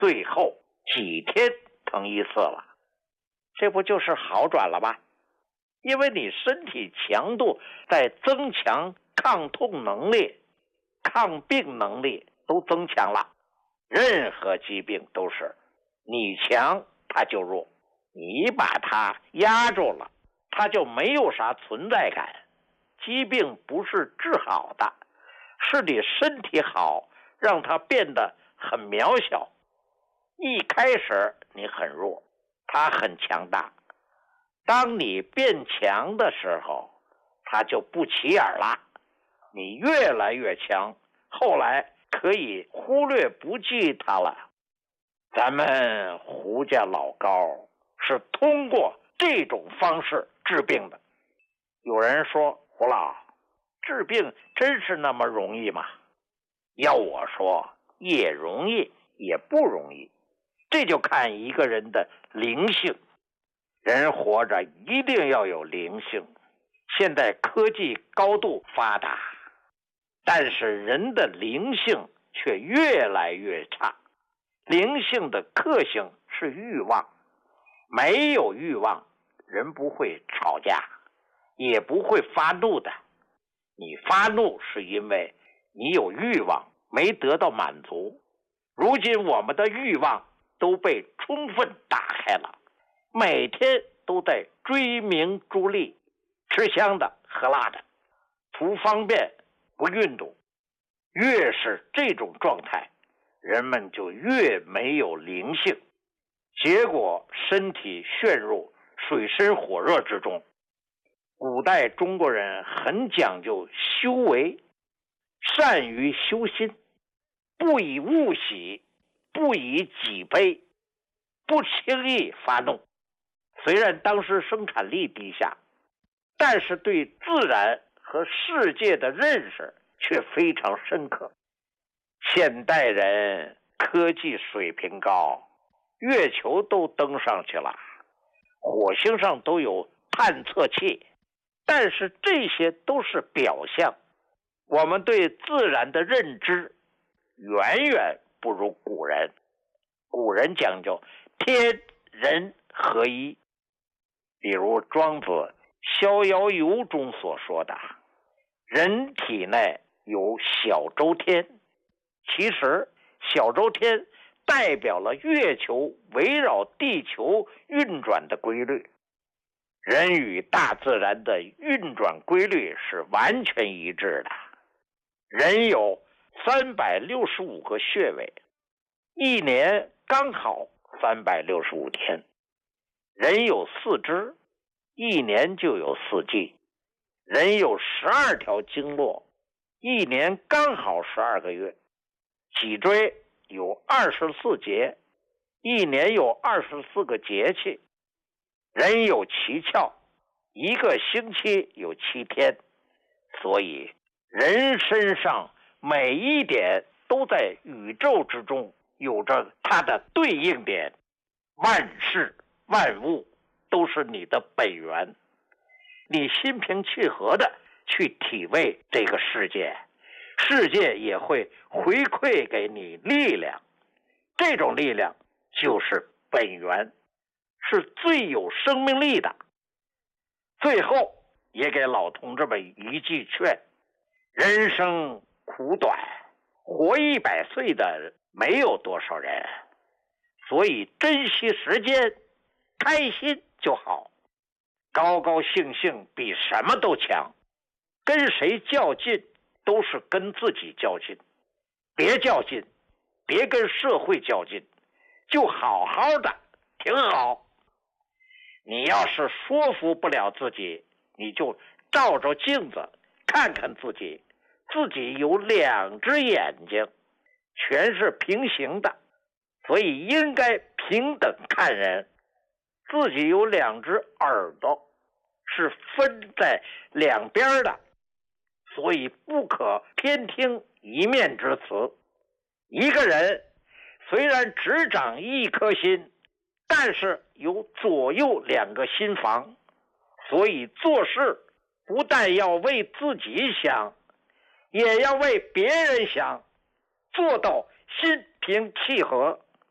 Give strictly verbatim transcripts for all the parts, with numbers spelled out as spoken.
最后几天疼一次了，这不就是好转了吗？因为你身体强度在增强，抗痛能力、抗病能力都增强了。任何疾病都是你强它就弱，你把它压住了，它就没有啥存在感。疾病不是治好的，是你身体好让它变得很渺小。一开始你很弱，它很强大，当你变强的时候，它就不起眼了。你越来越强，后来可以忽略不计它了。咱们胡家老高是通过这种方式治病的。有人说，胡老，治病真是那么容易吗？要我说，也容易也不容易，这就看一个人的灵性。人活着一定要有灵性。现在科技高度发达，但是人的灵性却越来越差。灵性的克性是欲望，没有欲望，人不会吵架，也不会发怒的。你发怒是因为你有欲望没得到满足。如今我们的欲望都被充分打开了，每天都在追名逐利，吃香的喝辣的，图方便不运动。越是这种状态，人们就越没有灵性，结果身体陷入水深火热之中。古代中国人很讲究修为，善于修心，不以物喜，不以己悲，不轻易发怒。虽然当时生产力低下，但是对自然和世界的认识却非常深刻。现代人科技水平高，月球都登上去了，火星上都有探测器，但是这些都是表象。我们对自然的认知远远不如古人。古人讲究天人合一，比如庄子《逍遥游》中所说的，人体内有小周天。其实小周天代表了月球围绕地球运转的规律。人与大自然的运转规律是完全一致的。人有三百六十五个穴位，一年刚好三百六十五天。人有四肢，一年就有四季。人有十二条经络，一年刚好十二个月。脊椎有二十四节，一年有二十四个节气。人有七窍，一个星期有七天。所以人身上每一点都在宇宙之中有着它的对应点。万事万物都是你的本源，你心平气和的去体味这个世界，世界也会回馈给你力量。这种力量就是本源，是最有生命力的。最后也给老同志们一句劝，人生苦短，活一百岁的没有多少人，所以珍惜时间，开心就好。高高兴兴比什么都强。跟谁较劲都是跟自己较劲，别较劲，别跟社会较劲，就好好的挺好。你要是说服不了自己，你就照照镜子看看自己，自己有两只眼睛，全是平行的，所以应该平等看人。自己有两只耳朵，是分在两边的，所以不可偏听一面之词。一个人虽然只长一颗心，但是有左右两个心房，所以做事不但要为自己想，也要为别人想，做到心平气和。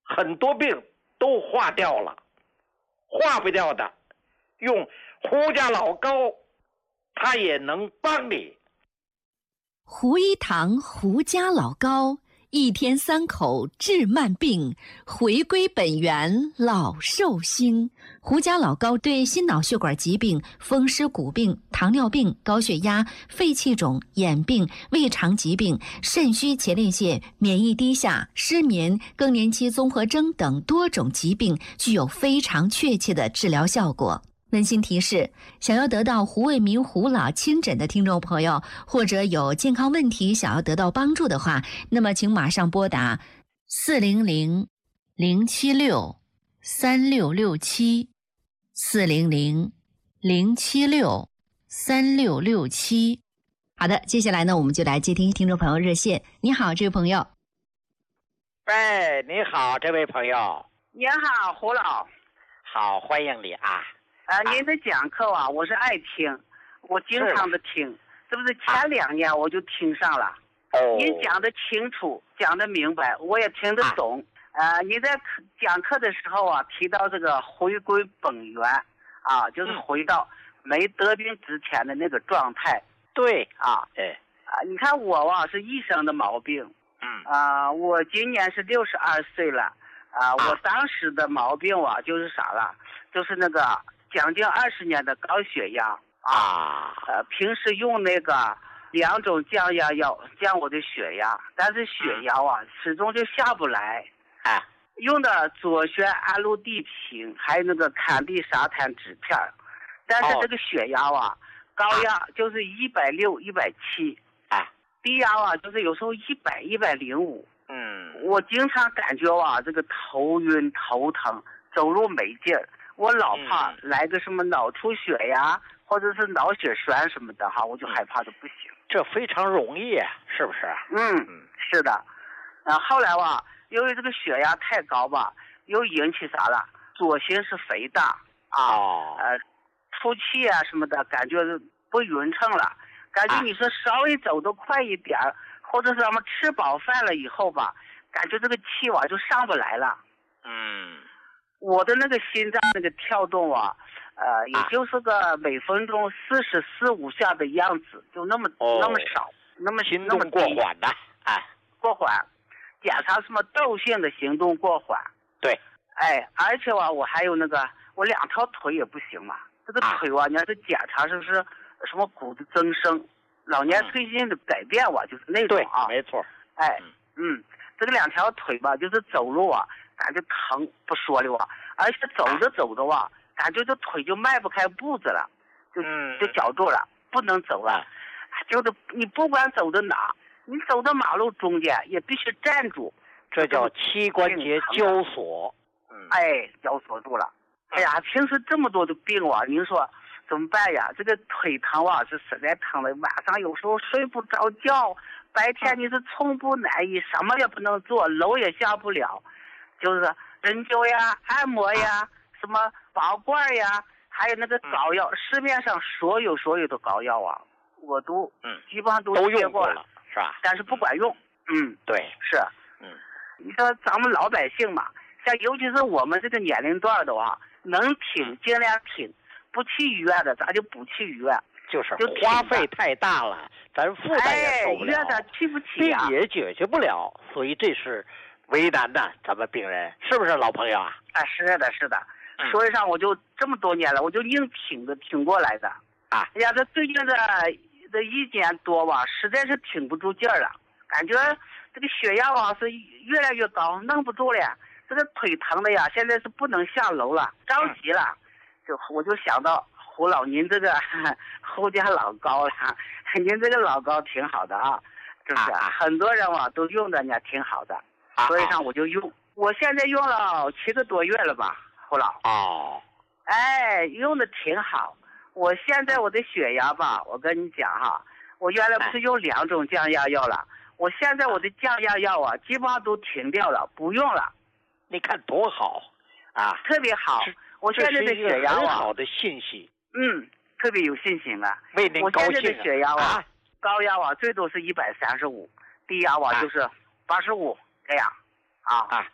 很多病都化掉了。化不掉的，用胡家老膏，它也能帮你。 胡一堂胡家老膏，一天三口治慢病，回归本源老寿星。胡家老膏对心脑血管疾病、风湿骨病、糖尿病、高血压、肺气肿、眼病、胃肠疾病、肾虚前列腺、免疫低下、失眠、更年期综合征等多种疾病具有非常确切的治疗效果。温馨提示：想要得到胡卫民胡老亲诊的听众朋友，或者有健康问题想要得到帮助的话，那么请马上拨打四零零零七六三六六七四零零零七六三六六七。好的，接下来呢，我们就来接听听众朋友热线。你好，这位朋友。 喂，你好，这位朋友。 您好，胡老。 好，欢迎你啊。 呃，您的讲课啊，我是爱听，我经常的听，这不是前两年我就听上了。 哦。 您讲的清楚，讲的明白，我也听得懂。啊、呃，你在讲课的时候啊，提到这个回归本源啊，就是回到没得病之前的那个状态。 对啊， 哎啊，你看我啊是一生的毛病。 嗯。 啊、呃，我今年是六十二岁了。啊、呃，我当时的毛病啊就是啥了，就是那个。将近二十年的高血压啊， 呃，平时用那个两种降压药降我的血压，但是血压啊、嗯、始终就下不来。 啊， 用的左旋氨氯地平，还有那个坎地沙滩酯片，但是这个血压啊，哦、高压就是一百六、一百七， 啊， 低压啊就是有时候一百、一百零五。 嗯， 我经常感觉啊，这个头晕头疼，走路没劲儿。我老怕来个什么脑出血呀，嗯、或者是脑血栓什么的哈，我就害怕的不行。 这非常容易，是不是？ 嗯，是的。啊，后来吧，由于这个血压太高吧，又引起啥了？左心室肥大啊， 哦、 呃，出气啊什么的，感觉不匀称了。感觉你说稍微走得快一点，啊、或者是咱们吃饱饭了以后吧，感觉这个气哇就上不来了。 嗯。 我的那个心脏那个跳动啊，呃，也就是个每分钟四十四五下的样子，就那么、 哦、 那么少，那么行动过缓的，哎， 过缓，检查什么窦性的行动过缓。 对， 哎，而且啊，我还有那个，我两条腿也不行嘛，这个腿啊，你要是检查是不是什么骨质增生、老年退行的改变哇、啊，就是那种啊， 没错。 哎，嗯，这个两条腿吧，就是走路啊。感觉疼不说了哇，而且走着走着哇，感觉这腿就迈不开步子了，就就绞住了，不能走了。就是你不管走到哪，你走到马路中间也必须站住， 这叫膝关节交锁。 嗯，哎，交锁住了。哎呀，平时这么多的病啊，您说怎么办呀？这个腿疼啊，是实在疼的，晚上有时候睡不着觉，白天你是寸步难移，什么也不能做，楼也下不了。就是针灸呀、按摩呀、什么拔罐呀，还有那个膏药，嗯、市面上所有所有的膏药啊，我都嗯基本上都都用过了，是吧？ 但是不管用。嗯， 对， 是。 嗯， 你说咱们老百姓嘛，像尤其是我们这个年龄段的话，能挺尽量挺，不去医院的咱就不去医院。 就是花费太大了，咱负担也受不了， 哎、咱去不起啊， 病也解决不了，所以这是。为难的咱们病人是不是老朋友啊？ 啊，是的，是的。 嗯、 所以上我就这么多年了，我就硬挺着挺过来的啊。 哎呀，这最近这这一年多吧，实在是挺不住劲儿了，感觉这个血压啊是越来越高，弄不住了。这个腿疼的呀，现在是不能下楼了，着急了。嗯、就我就想到胡老您这个胡家老膏了，您这个老膏挺好的啊，是不是？ 啊、 很多人啊都用的呢，挺好的。所以上我就用，我现在用了七个多月了吧，胡老。 哦， 哎，用的挺好。我现在我的血压吧，我跟你讲哈，我原来不是用两种降压药了，我现在我的降压药啊，基本上都停掉了，不用了。 你看多好啊， 特别好。我现在的血压啊， 很好的信息。 嗯，特别有信心了。 为您高兴、啊。 我现在的血压啊，啊高压啊最多是一百三十五，低压啊就是八十五。这样，啊啊，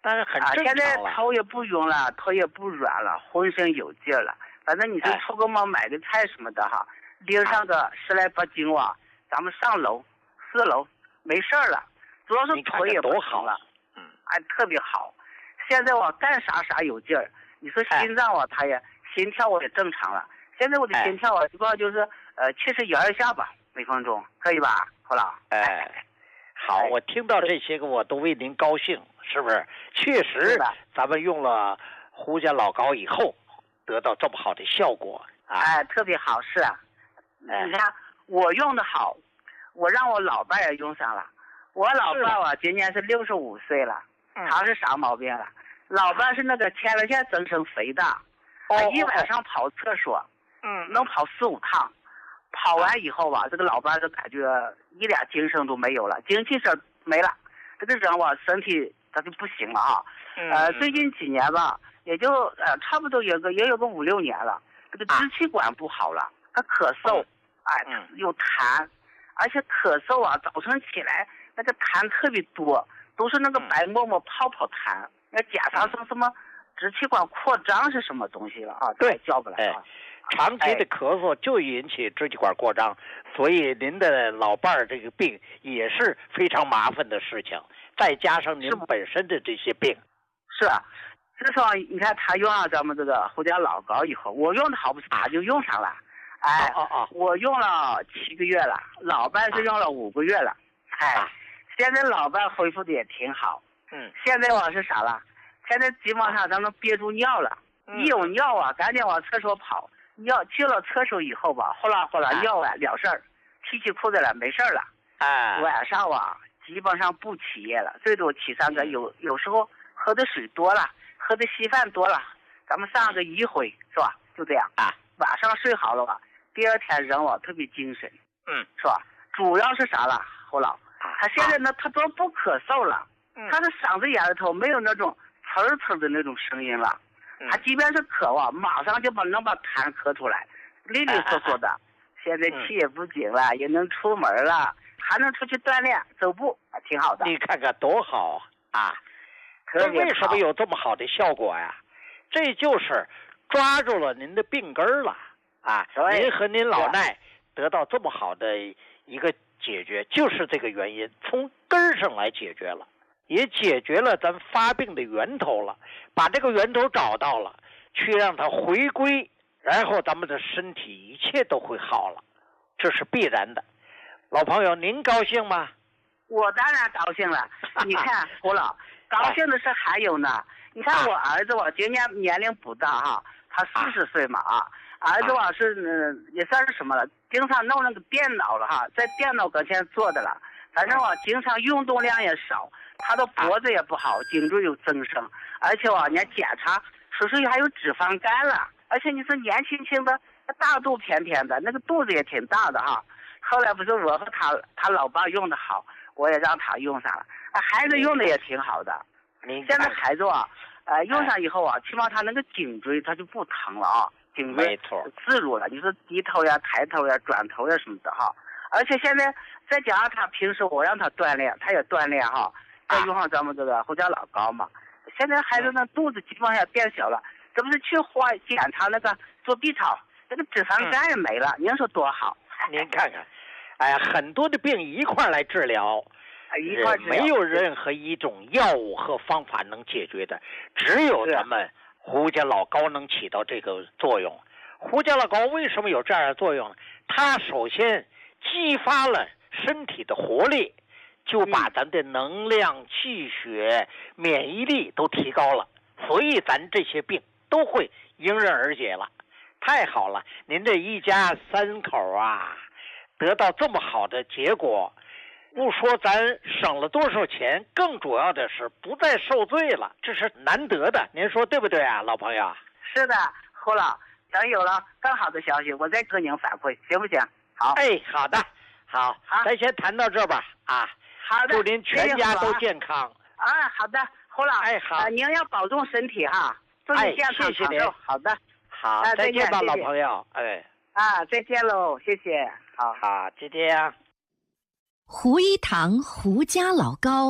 但是很啊， 正现在常了。 头也不晕了，头也不软了，浑身有劲儿了。反正你是哎出个门买个菜什么的哈，拎上个十来把斤哇，咱们上楼四楼没事儿了，主要是你看腿也不看多好疼了， 嗯， 哎，特别好。现在我干啥啥有劲儿，你说心脏啊，它也心跳我也正常了。现在我的心跳啊，基本上就是呃七十一二下吧每分钟，可以吧，胡老？ 哎，好，我听到这些个我都为您高兴，是不是？确实，咱们用了胡家老膏以后，得到这么好的效果啊！ 哎，特别好，是啊。你看我用的好，我让我老伴也用上了。我老伴啊，今年是六十五岁了，他是啥毛病了？老伴是那个前列腺增生肥大，他一晚上跑厕所，嗯，能跑四五趟。跑完以后吧，这个老伴就感觉一点精神都没有了，精气神没了，这个人吧身体他就不行了啊。呃，最近几年吧，也就呃差不多有个也有个五六年了，这个支气管不好了，他咳嗽，哎，有痰，而且咳嗽啊，早晨起来那个痰特别多，都是那个白沫沫泡泡痰，那假上成什么支气管扩张是什么东西了啊？ 对， 叫不来啊。 长期的咳嗽就引起支气管扩张，哎、所以您的老伴儿这个病也是非常麻烦的事情，再加上您本身的这些病， 是啊，这时候你看他用上咱们这个胡家老膏以后，我用的好不是他就用上了，哎， 哦哦， 我用了七个月了，老伴是用了五个月了，哎，啊、现在老伴恢复的也挺好， 嗯， 现在我是啥了？现在基本上咱们憋住尿了，嗯、一有尿啊，赶紧往厕所跑。尿去了厕所以后吧，呼啦呼啦尿完了事儿，提起裤子来没事儿了。 哎， 晚上啊，基本上不起夜了，最多起三个。有有时候喝的水多了，喝的稀饭多了，咱们上个一回是吧？就这样啊。晚上睡好了吧，第二天人我特别精神， 嗯， 是吧？主要是啥了，胡老？他现在呢，他都不咳嗽了，嗯、他的嗓子眼里头没有那种呲呲的那种声音了。他即便是咳啊，马上就把能把痰咳出来，利利索索的。现在气也不紧了，也能出门了，还能出去锻炼走步，挺好的。 你看看多好啊！这为什么有这么好的效果呀？这就是抓住了您的病根了啊！您和您老奈得到这么好的一个解决，就是这个原因，从根上来解决了。也解决了咱发病的源头了，把这个源头找到了，去让它回归，然后咱们的身体一切都会好了，这是必然的。老朋友，您高兴吗？ 我当然高兴了。你看，胡老，高兴的是还有呢。你看我儿子，我今年年龄不大哈，他四十岁嘛啊。儿子我是嗯也算是什么了，经常弄那个电脑了哈，在电脑跟前坐的了。反正我经常运动量也少。他的脖子也不好，颈椎有增生，而且我人家检查说是还有脂肪肝了，而且你说年轻轻的大肚偏偏的，那个肚子也挺大的哈。后来不是我和他他老爸用的好，我也让他用上了，孩子用的也挺好的。现在孩子啊，呃用上以后啊，起码他那个颈椎他就不疼了啊，颈椎自如了。你说低头呀、抬头呀、转头呀什么的哈。而且现在再加上他平时我让他锻炼，他也锻炼哈。再用上咱们这个胡家老膏嘛，现在孩子那肚子基本上也变小了，这不是去花检查那个做 B 超，这个脂肪肝也没了，嗯、您说多好？ 您看看，哎呀，很多的病一块来治疗， 一块治疗， 没有任何一种药物和方法能解决的，只有咱们胡家老膏能起到这个作用。胡家老膏为什么有这样的作用呢？它首先激发了身体的活力。就把咱的能量、气血、免疫力都提高了，所以咱这些病都会迎刃而解了。太好了，您这一家三口啊，得到这么好的结果，不说咱省了多少钱，更主要的是不再受罪了，这是难得的。您说对不对啊，老朋友？ 是的，胡老，等有了更好的消息，我再跟您反馈，行不行？好。 哎，好的，好，好咱先谈到这吧啊。 好的， 祝您全家都健康。 啊，好的，胡老， 哎好、 呃，您要保重身体哈，祝你健康长寿。好的， 好，啊、再见吧，老朋友。哎， 啊，再见喽，谢谢。好， 好，再见啊。 胡一堂胡家老膏，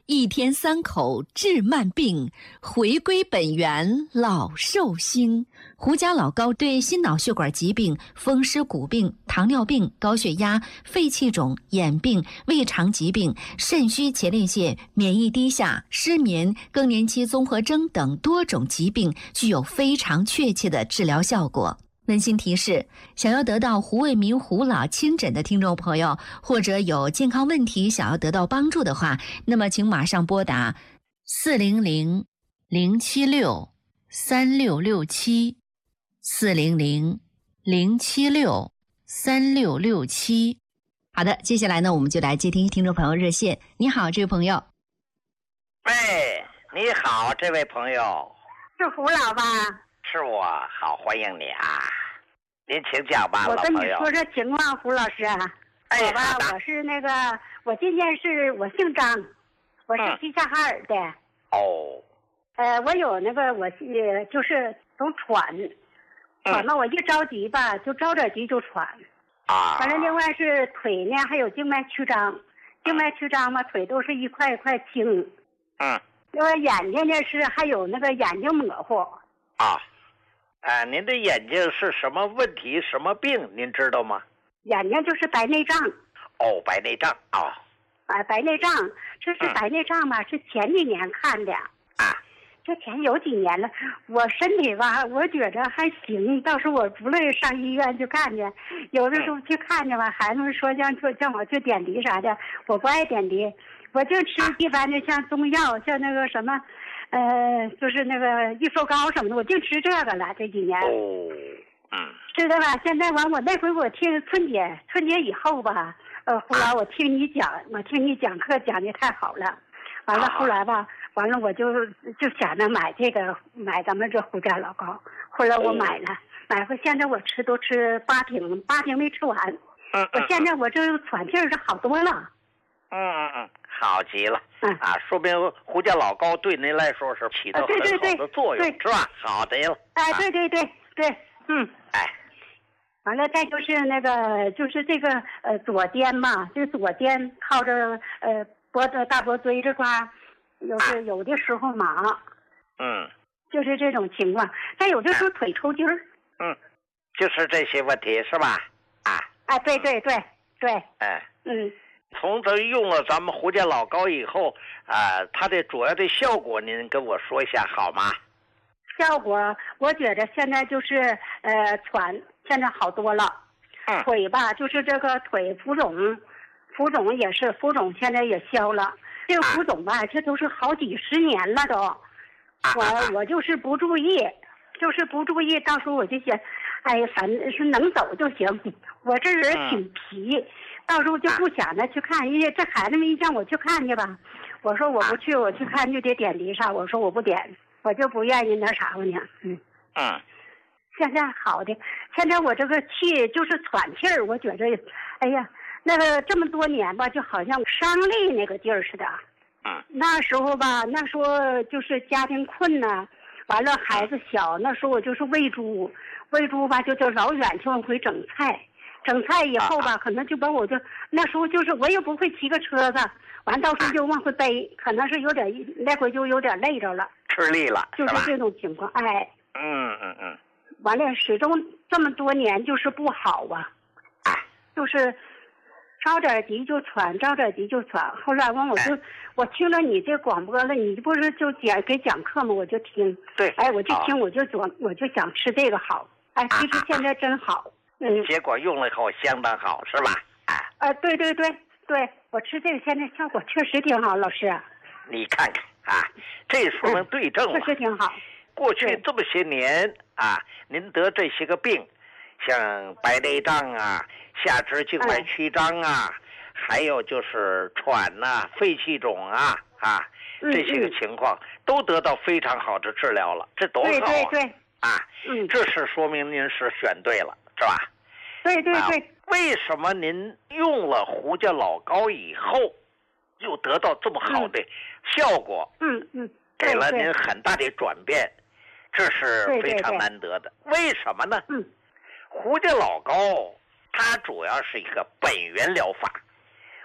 一天三口治慢病，回归本源老寿星。胡家老高对心脑血管疾病、风湿骨病、糖尿病、高血压、肺气肿、眼病、胃肠疾病、肾虚前列腺、免疫低下、失眠、更年期综合征等多种疾病具有非常确切的治疗效果。温馨提示：想要得到胡卫民胡老亲诊的听众朋友，或者有健康问题想要得到帮助的话，那么请马上拨打四零零零七六三六六七四零零零七六三六六七。好的，接下来呢，我们就来接听听众朋友热线。你好，这位朋友。 喂，你好，这位朋友。 是胡老吧？ 是我，好，欢迎你啊！您请讲吧， 我跟你老朋友。 说说情况，胡老师啊。 哎， 我吧，我是那个，我今天是我姓张，我是齐齐哈尔的。 嗯、哦。 呃，我有那个，我呃就是总喘，喘嘛，我一着急吧，就着点急就喘。 啊。 完了，另外是腿呢，还有静脉曲张，静脉曲张嘛，腿都是一块一块青。 嗯。 另外眼睛呢是还有那个眼睛模糊。 啊。啊，您的眼睛是什么问题、什么病？您知道吗？ 眼睛就是白内障。 哦，白内障啊。哦、 啊，白内障，这是白内障吧？嗯、是前几年看的。 啊。 这前有几年了，我身体吧，我觉着还行。到时候我不乐意上医院去看去，有的时候去看去吧，孩子们说让说叫我去点滴啥的，我不爱点滴，我就吃一般的像中药，像那个什么。呃，就是那个益寿膏什么的，我就吃这个了。这几年， 哦，嗯， 知道吧？现在完，我那回我听春节，春节以后吧，呃，后来我听你讲，我听你讲课讲的太好了。完了，后来吧，完了我就就想着买这个，买咱们这胡家老高。后来我买了，买回现在我吃都吃八瓶，八瓶没吃完。 嗯， 我现在我这喘气儿是好多了。 嗯嗯嗯，好极了。 嗯啊，说明胡家老高对您来说是起到很好的作用， 啊、对对对是吧？好的了。 哎，对对对对，嗯。 哎。 完了，再就是那个，就是这个呃左肩吧，这左肩靠着呃脖子大脖椎这块，有是有的时候麻。 嗯。 就是这种情况，再有的时候腿抽筋儿。 嗯，就是这些问题是吧？啊。 啊，对对对对。 哎。 嗯。 从这用了咱们胡家老高以后，啊、呃，它的主要的效果您跟我说一下好吗？ 效果，我觉着现在就是呃喘，现在好多了。 嗯。 腿吧，就是这个腿浮肿，浮肿也是浮肿，现在也消了。这个浮肿吧，这都是好几十年了都。 啊、 我我就是不注意，就是不注意，到时候我就想，哎呀，反正是能走就行。我这人挺皮。嗯，到时候就不想着去看，因为这孩子们一让我去看去吧，我说我不去，我去看就得点滴啥，我说我不点，我就不愿意那啥吧呢。嗯嗯， 现在好的，现在我这个气就是喘气儿，我觉着，哎呀，那个这么多年吧，就好像伤力那个劲儿似的。 嗯， 那时候吧，那时候就是家庭困难，完了孩子小，那时候我就是喂猪，喂猪吧就就老远去往回整菜。整菜以后吧，可能就把我就那时候就是我也不会骑个车子，完到时候就往回背，可能是有点那回就有点累着了， 吃力了， 就是这种情况。哎， 嗯嗯嗯， 完了始终这么多年就是不好啊，就是着点急就喘，着点急就喘。后来完我就我听了你这广播了，你不是就讲给讲课吗？我就听， 对， 哎，我就听，我就总我就想吃这个好，哎，其实现在真好。嗯， 结果用了以后相当好，是吧？哎， 啊，对对对对，我吃这个现在效果确实挺好，老师。 你看看啊，这说明对症了、 嗯，确实挺好。 过去这么些年啊，您得这些个病，像白内障啊、下肢静脉曲张啊，嗯、还有就是喘呐、啊、肺气肿啊啊、嗯、这些个情况、嗯、都得到非常好的治疗了，这多好啊！ 对对对。 啊， 嗯， 这是说明您是选对了，是吧？ 对对对、啊。 为什么您用了胡家老高以后，又得到这么好的效果？ 嗯嗯， 给了您很大的转变，这是非常难得的。 对对对， 为什么呢？ 嗯， 胡家老高它主要是一个本源疗法。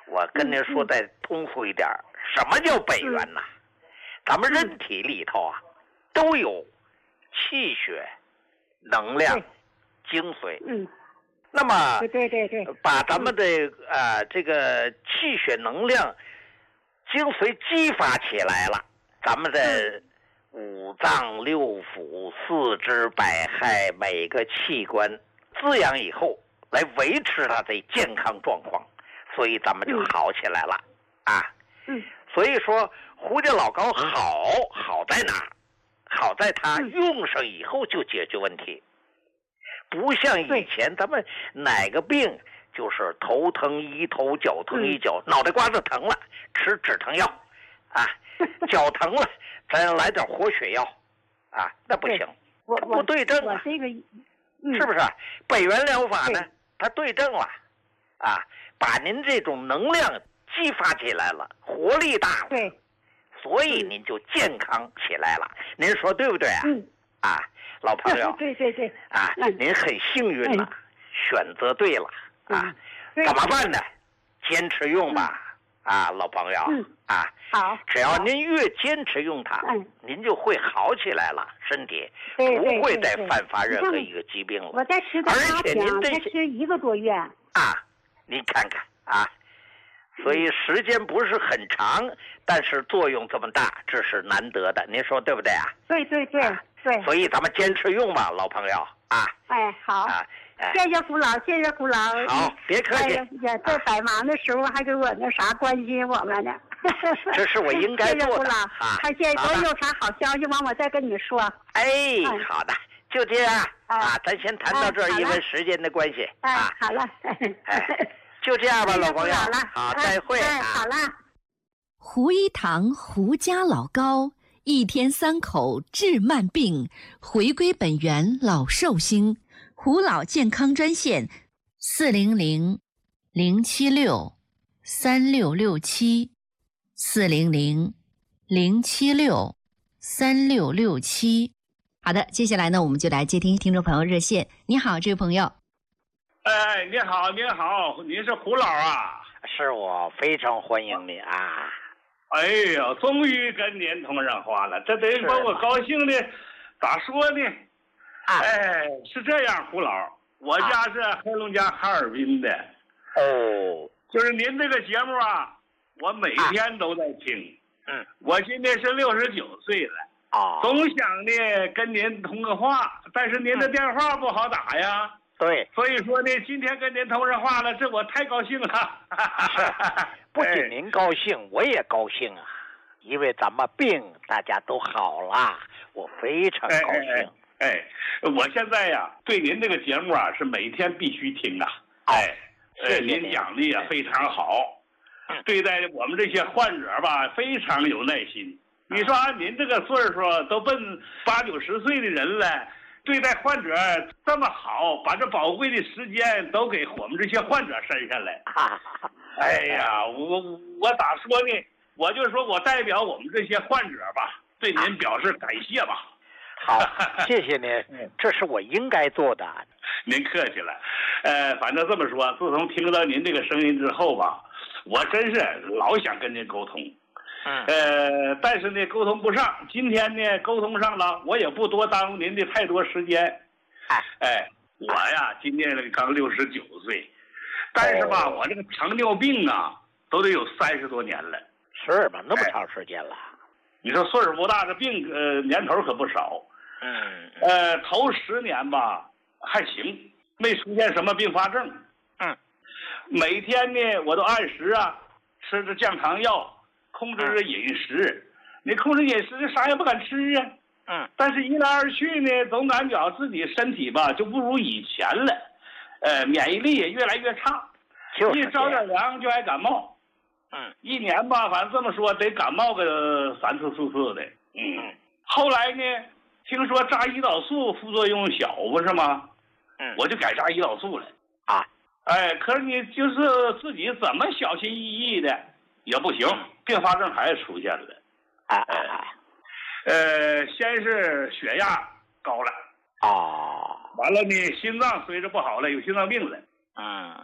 我跟您说再通俗一点，什么叫本源呐？咱们人体里头啊，都有气血、能量、精髓。 嗯。 那么， 对对对， 把咱们的啊、呃、这个气血能量、精髓激发起来了，咱们的五脏六腑、四肢百骸每个器官滋养以后，来维持它的健康状况，所以咱们就好起来了、嗯、啊。 嗯。 所以说，胡家老膏好好在哪？好在它用上以后就解决问题。不像以前咱们哪个病就是头疼医头，脚疼医脚，嗯、脑袋瓜子疼了吃止疼药，啊，脚疼了咱来点活血药，啊，那不行， 我不对症啊， 我这个、嗯、 是不是？北元疗法呢，它对症了，啊，把您这种能量激发起来了，活力大了， 对， 所以您就健康起来了。您说对不对啊？ 嗯， 啊。老朋友， 对对对， 啊，您很幸运了，嗯、选择对了啊， 嗯、 怎么办呢？坚持用吧，嗯、啊，老朋友， 嗯、 啊， 好， 只要您越坚持用它， 嗯、 您就会好起来了，身体对不会再犯发任何一个疾病了。 我再吃的而且您这才吃一个多月啊，您看看啊。所以时间不是很长，但是作用这么大，这是难得的。您说对不对啊？ 对对对、啊、对。 所以咱们坚持用吧，老朋友啊。 哎，好。啊，哎、谢谢胡老，谢谢胡老。 好，别客气。 哎呀，在百忙的时候还给我那啥关心我们呢。 这是我应该做的。谢谢胡老啊。他现在我有啥好消息，完我再跟你说。 哎，哎好的，就这样、哎、啊，咱先谈到这儿， 哎、 因为时间的关系。 哎， 啊、 好了。 哎。就这样吧，老朋友。好，再会啊！ 哎、好了。 胡一堂胡家老膏，一天三口治慢病，回归本源老寿星。胡老健康专线：四零零零七六三六六七，四零零零七六三六六七。好的，接下来呢，我们就来接听听众朋友热线。你好，这位朋友。 哎，你好，你好，您是胡老啊？ 是我，非常欢迎你啊！ 哎呀，终于跟您通上话了，这得把我高兴的，咋说呢？ 啊、 哎，是这样，胡老，我家是黑龙江哈尔滨的。 哦、啊， 就是您这个节目啊，我每天都在听。 嗯、啊， 我今年是六十九岁了。 啊， 总想呢跟您通个话，但是您的电话不好打呀。 嗯对， 所以说呢，今天跟您通上话了，这我太高兴了。 是，不仅您高兴，哎、我也高兴啊，因为咱们病大家都好了，我非常高兴。 哎，哎哎我现在呀，对您这个节目啊，是每天必须听啊。哎， 哎， 您讲的也非常好， 嗯、 对待我们这些患者吧，非常有耐心。你说啊，您这个岁数都奔八九十岁的人了。对待患者这么好，把这宝贵的时间都给我们这些患者身上来。哎呀，我我咋说呢？我就说我代表我们这些患者吧，对您表示感谢吧。 好，谢谢您，这是我应该做的。 您客气了。呃，反正这么说，自从听到您这个声音之后吧，我真是老想跟您沟通。 嗯， 呃，但是呢，沟通不上。今天呢，沟通上了，我也不多耽误您的太多时间。 哎， 哎，我呀，今年刚六十九岁，但是吧，我这个糖尿病啊，都得有三十多年了。 是吗？那么长时间了。 哎、你说岁数不大，这病呃年头可不少。 嗯。 呃，头十年吧还行，没出现什么并发症。 嗯。 每天呢，我都按时啊吃着降糖药。控制着饮食，你控制饮食啥也不敢吃啊。 嗯。 但是一来二去呢，总感觉自己身体吧就不如以前了，呃，免疫力也越来越差， 就是一着点凉就爱感冒。 嗯。 一年吧，反正这么说得感冒个三次四次的。嗯。后来呢，听说扎胰岛素副作用小，不是吗？ 嗯。 我就改扎胰岛素了。 啊。 哎，可是你就是自己怎么小心翼翼的也不行。并发症还是出现了， 哎哎哎， 呃，先是血压高了， 哦， 完了呢，心脏随着不好了，有心脏病了， 嗯，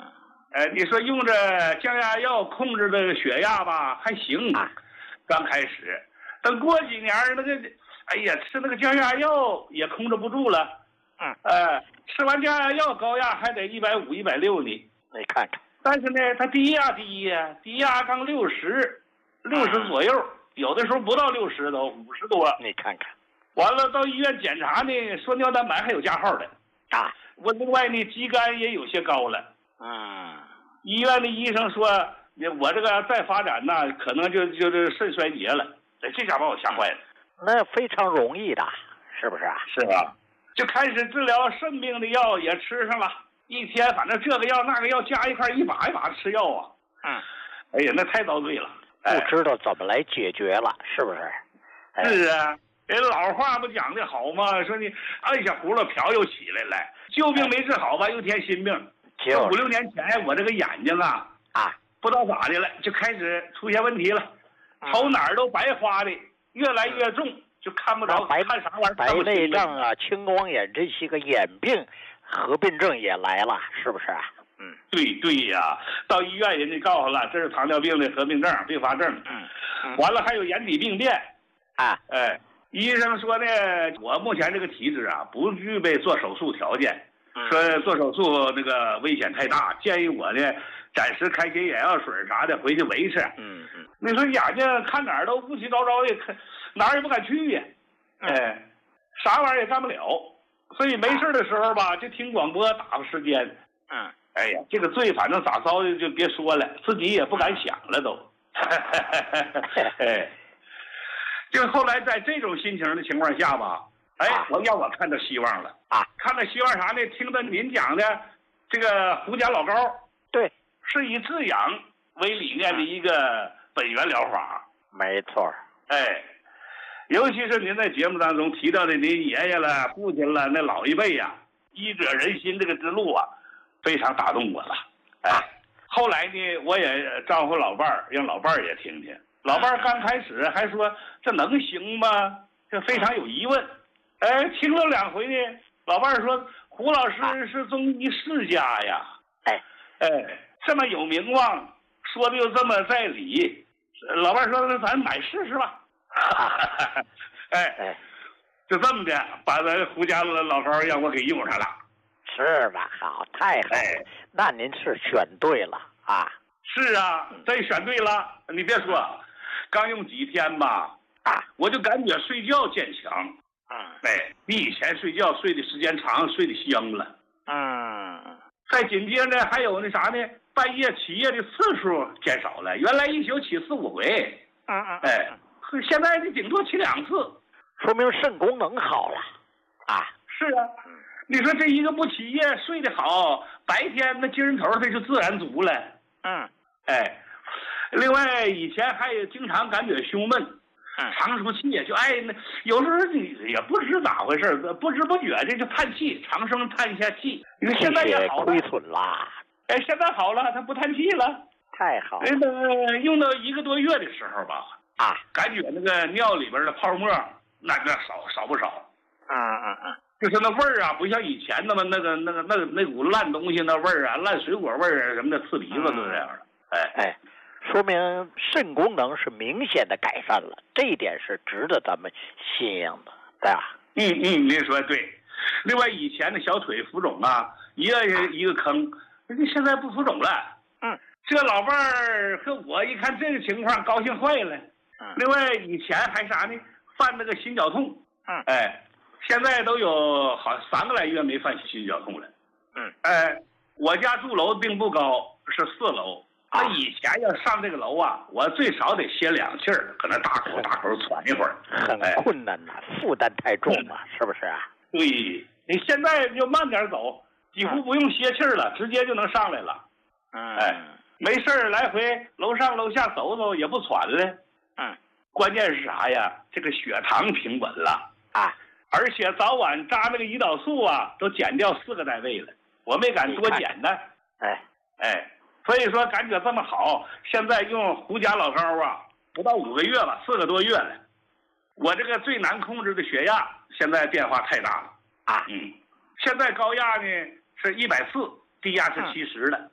呃，你说用着降压药控制的血压吧，还行， 啊， 刚开始，等过几年那个，哎呀，吃那个降压药也控制不住了， 嗯， 呃，吃完降压药高压还得一百五、一百六呢， 你看看， 但是呢，他低压低呀，低压刚六十，六十左右，有的时候不到六十都五十多， 你看看， 完了到医院检查呢，说尿蛋白还有加号的， 啊， 我另外呢，肌酐也有些高了。 嗯， 医院的医生说，我这个再发展呢，可能就就是肾衰竭了。哎，这下把我吓坏了。 那非常容易的，是不是啊？ 是吧？就开始治疗肾病的药也吃上了，一天反正这个药那个药加一块一把一把吃药啊。 嗯， 哎呀，那太遭罪了。 不知道怎么来解决了，是不是？ 哎、是啊，人老话不讲的好吗？说你按下葫芦瓢又起来了，旧病没治好吧，又添新病。 就五六年前，我这个眼睛啊啊， 不知道咋的了，就开始出现问题了，瞅哪儿都白花的，越来越重，就看不着， 白看啥玩意儿？ 白内障啊，青光眼这些个眼病合并症也来了，是不是啊？嗯， 对对呀，到医院人家告诉了，这是糖尿病的合并症、并发症。 嗯，嗯完了还有眼底病变。 啊， 哎，医生说呢，我目前这个体质啊，不具备做手术条件。说做手术那个危险太大，建议我呢暂时开些眼药水啥的回去维持。 嗯嗯， 你说眼睛看哪儿都乌七糟糟的，看哪儿也不敢去呀，哎，啥玩意儿也干不了，所以没事的时候吧，就听广播打发时间。 嗯， 哎呀，这个罪反正咋遭的就别说了，自己也不敢想了都。哎，就后来在这种心情的情况下吧。哎，我让我看到希望了啊！看到希望啥呢？听到您讲的这个胡家老膏， 对， 是以治养为理念的一个本源疗法。 没错。 哎，尤其是您在节目当中提到的您爷爷了、父亲了那老一辈呀、啊，医者仁心这个之路啊，非常打动我了。哎，后来呢，我也招呼老伴儿，让老伴儿也听听。老伴儿刚开始还说这能行吗？这非常有疑问。哎，听了两回呢，老伴儿说胡老师是中医世家呀， 哎哎，这么有名望，说的又这么在理，老伴儿说咱买试试吧，哎哎，就这么的把咱胡家的老膏让我给用上了， 是吧？好，太好了，哎、那您是选对了啊！ 是啊，真选对了，你别说，刚用几天吧，啊，我就感觉睡觉渐强。嗯，哎，比以前睡觉睡的时间长，睡得香了。嗯，再紧接着还有那啥呢？半夜起夜的次数减少了，原来一宿起四五回。嗯嗯，哎，现在就顶多起两次， 说明肾功能好了。啊， 是啊，你说这一个不起夜，睡得好，白天那精神头它就自然足了。嗯，哎，另外以前还有经常感觉胸闷。长出气也就哎，那有时候你也不知咋回事，不知不觉这就叹气，长声叹一下气。你说现在也好了， 亏损了。 哎，现在好了，他不叹气了， 太好了。 那个用到一个多月的时候吧， 啊， 感觉那个尿里边的泡沫那个少少不少。 嗯嗯嗯， 就是那味儿啊，不像以前那么那个那个那个那股烂东西那味儿啊，烂水果味儿啊什么的，刺鼻子都这样的。哎哎。说明肾功能是明显的改善了，这一点是值得咱们信仰的，对吧？ 嗯嗯，您说对。另外，以前的小腿浮肿啊，一个一个坑，现在不浮肿了。嗯，这老伴儿和我一看这个情况，高兴坏了。嗯。另外，以前还啥呢？犯那个心绞痛。嗯。哎，现在都有好三个来月没犯心绞痛了。嗯。哎，我家住楼并不高，是四楼。他以前要上这个楼啊，我最少得歇两气儿，搁那大口大口喘一会儿， 很困难呐、啊，哎、负担太重了，是不是啊？ 对，你现在就慢点走，几乎不用歇气儿了，直接就能上来了。嗯，哎，没事儿来回楼上楼下走走也不喘了。嗯，关键是啥呀？这个血糖平稳了啊，而且早晚扎那个胰岛素啊，都减掉四个单位了，我没敢多减呢。哎哎。所以说感觉这么好，现在用胡家老膏啊，不到五个月吧，四个多月了。我这个最难控制的血压，现在变化太大了啊！嗯，现在高压呢是一百四，低压是七十了。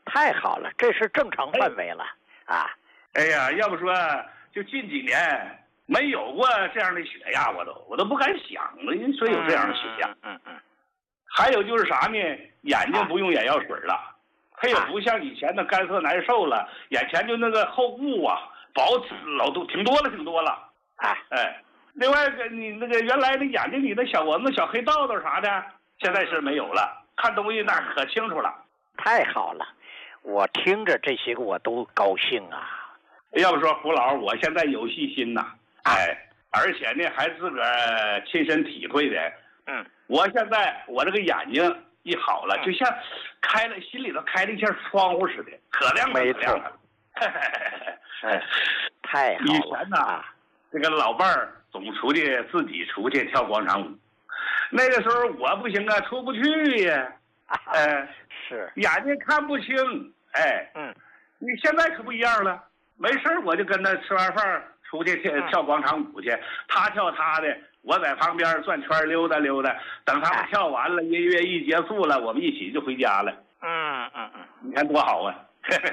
太好了，这是正常范围了啊！ 哎呀，要不说就近几年没有过这样的血压，我都我都不敢想了。人说有这样的血压， 嗯嗯嗯。 还有就是啥呢？眼睛不用眼药水了，它也不像以前的干涩难受了，眼前就那个后雾啊，薄老多挺多了，挺多了。 哎哎，另外个你那个原来那眼睛里的小蚊子、小黑道道啥的，现在是没有了，看东西那可清楚了。 太好了，我听着这些个我都高兴啊。 要不说胡老，我现在有细心呐，哎，而且呢还自个儿亲身体会的。 嗯， 我现在我这个眼睛一好了，就像开了心里头开了一扇窗户似的，可亮了，可亮了。 哎，太好了。 以前呐，这个老伴儿总出去自己出去跳广场舞，那个时候我不行啊，出不去呀。哎， 是眼睛看不清。哎， 嗯， 你现在可不一样了。没事我就跟他吃完饭出去跳跳广场舞去，他跳他的，我在旁边转圈溜达溜达，等他们跳完了，音乐一结束了，我们一起就回家了。 嗯嗯嗯， 你看多好啊！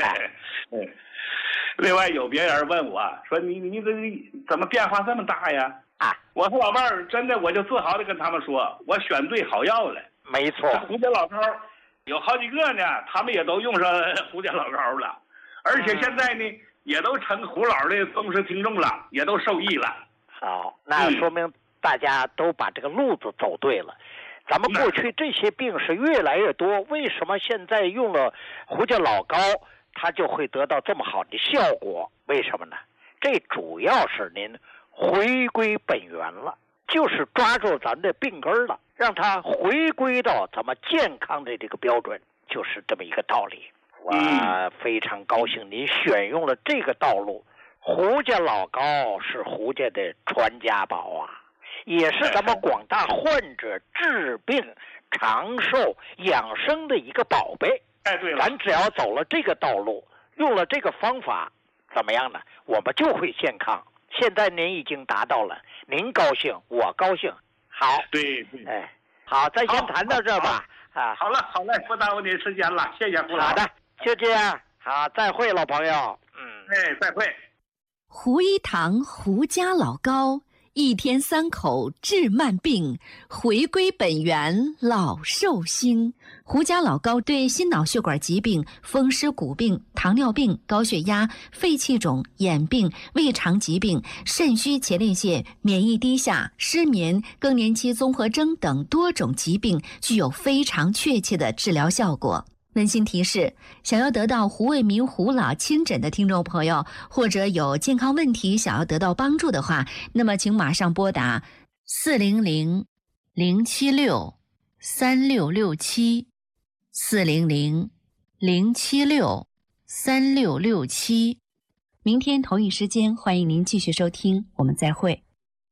另外有别人问我说你你这怎么变化这么大呀？ 啊， 我和老伴儿真的我就自豪的跟他们说，我选对好药了。 没错， 胡家老膏有好几个呢，他们也都用上胡家老膏了，而且现在呢。嗯也都成胡老的忠实听众了，也都受益了。 好，那说明大家都把这个路子走对了。咱们过去这些病是越来越多，为什么现在用了胡家老膏，它就会得到这么好的效果？为什么呢？这主要是您回归本源了，就是抓住咱的病根了，让它回归到咱们健康的这个标准，就是这么一个道理。我非常高兴您选用了这个道路，胡家老膏是胡家的传家宝啊，也是咱们广大患者治病长寿养生的一个宝贝。 哎，对了， 咱只要走了这个道路，用了这个方法，怎么样呢？我们就会健康。现在您已经达到了，您高兴，我高兴。好， 对对， 哎，好，咱先谈到这儿吧。 啊，好了好了，不耽误您时间了，谢谢胡老。 好的。就这样，好，再会，老朋友。 嗯，哎，再会。 胡一堂胡家老膏，一天三口治慢病，回归本源老寿星。胡家老膏对心脑血管疾病、风湿骨病、糖尿病、高血压、肺气肿、眼病、胃肠疾病、肾虚前列腺、免疫低下、失眠、更年期综合征等多种疾病具有非常确切的治疗效果。温馨提示：想要得到胡卫民胡老亲诊的听众朋友，或者有健康问题想要得到帮助的话，那么请马上拨打四零零零七六三六六七四零零零七六三六六七。明天同一时间，欢迎您继续收听，我们再会。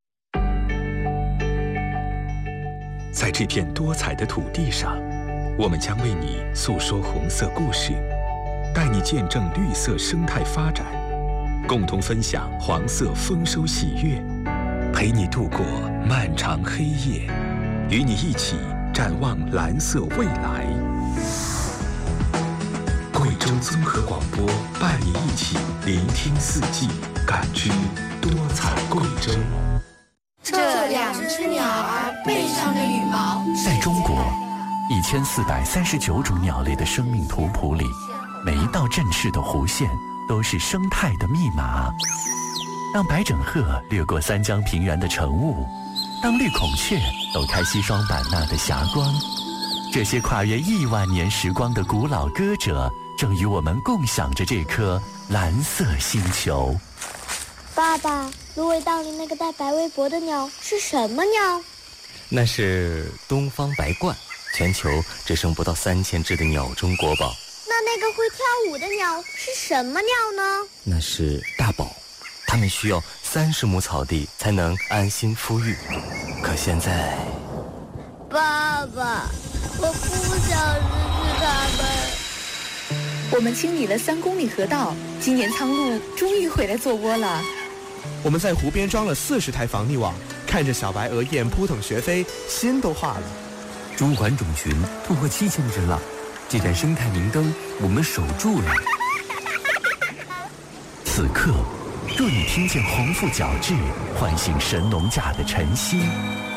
在这片多彩的土地上，我们将为你诉说红色故事，带你见证绿色生态发展，共同分享黄色丰收喜悦，陪你度过漫长黑夜，与你一起展望蓝色未来。贵州综合广播伴你一起聆听四季，感知多彩贵州。 这两只鸟儿背上的羽毛， 在中国一千四百三十九种鸟类的生命图谱里，每一道振翅的弧线都是生态的密码。当白枕鹤掠过三江平原的晨雾，当绿孔雀抖开西双版纳的霞光，这些跨越亿万年时光的古老歌者，正与我们共享着这颗蓝色星球。 爸爸，芦苇荡里那个带白围脖的鸟是什么鸟？ 那是东方白鹳，全球只剩不到三千只的鸟中国宝。 那那个会跳舞的鸟是什么鸟呢？ 那是大宝，它们需要三十亩草地才能安心孵育。可现在， 爸爸，我不想失去它们。 我们清理了三公里河道，今年苍鹭终于回来做窝了。 我们在湖边装了四十台防溺网，看着小白鹅雁扑腾学飞，心都化了。 中环种群突破七千只了，这盏生态明灯我们守住了。此刻，若你听见鸿鹄角徵唤醒神农架的晨曦，